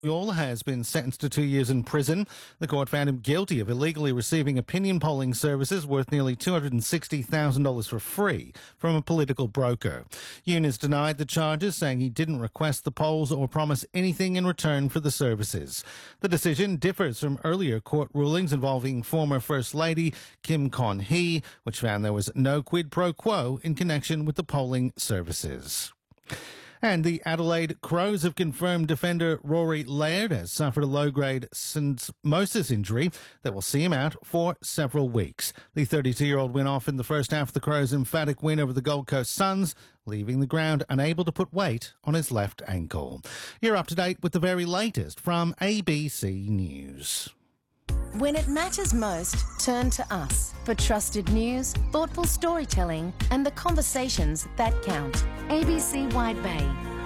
Samuel has been sentenced to 2 years in prison. The court found him guilty of illegally receiving opinion polling services worth nearly $260,000 for free from a political broker. Yoon has denied the charges, saying he didn't request the polls or promise anything in return for the services. The decision differs from earlier court rulings involving former First Lady Kim Kon-hee, which found there was no quid pro quo in connection with the polling services. And the Adelaide Crows have confirmed defender Rory Laird has suffered a low-grade syndesmosis injury that will see him out for several weeks. The 32-year-old went off in the first half of the Crows' emphatic win over the Gold Coast Suns, leaving the ground unable to put weight on his left ankle. You're up to date with the very latest from ABC News. When it matters most, turn to us for trusted news, thoughtful storytelling, and the conversations that count. ABC Wide Bay.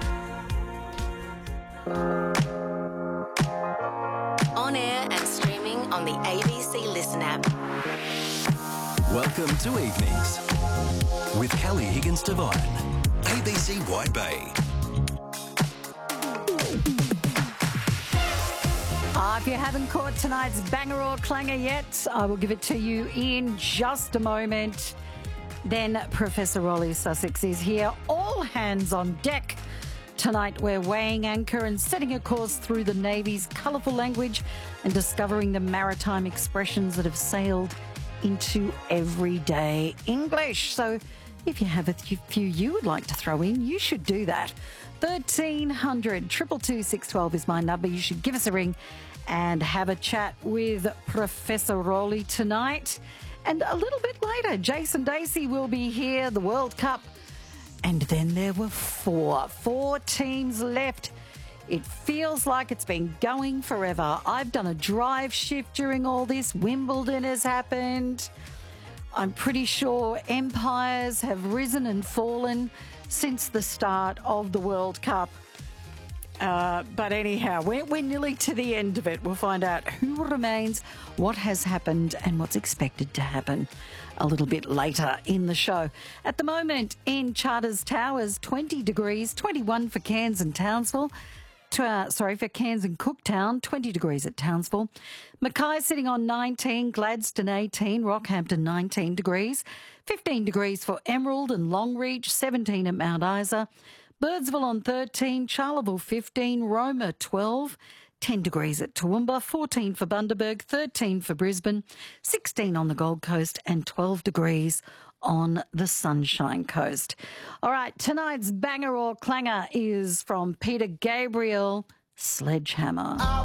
On air and streaming on the ABC Listen app. Welcome to Evenings with Kelly Higgins-Devine, ABC Wide Bay. If you haven't caught tonight's banger or clanger yet, I will give it to you in just a moment. Then Professor Rolly Sussex is here. All hands on deck. Tonight we're weighing anchor and setting a course through the Navy's colourful language and discovering the maritime expressions that have sailed into everyday English. So if you have a few you would like to throw in, you should do that. 1300 222 612 is my number. You should give us a ring and have a chat with Professor Rolly tonight. And a little bit later, Jason Dacey will be here, the World Cup. And then there were four teams left. It feels like it's been going forever. I've done a drive shift during all this. Wimbledon has happened. I'm pretty sure empires have risen and fallen since the start of the World Cup. But anyhow, we're nearly to the end of it. We'll find out who remains, what has happened, and what's expected to happen a little bit later in the show. At the moment, in Charters Towers, 20 degrees, 21 for Cairns and Townsville. For Cairns and Cooktown, 20 degrees at Townsville. Mackay sitting on 19, Gladstone 18, Rockhampton 19 degrees, 15 degrees for Emerald and Longreach, 17 at Mount Isa. Birdsville on 13, Charleville 15, Roma 12, 10 degrees at Toowoomba, 14 for Bundaberg, 13 for Brisbane, 16 on the Gold Coast and 12 degrees on the Sunshine Coast. All right, tonight's banger or clanger is from Peter Gabriel, Sledgehammer.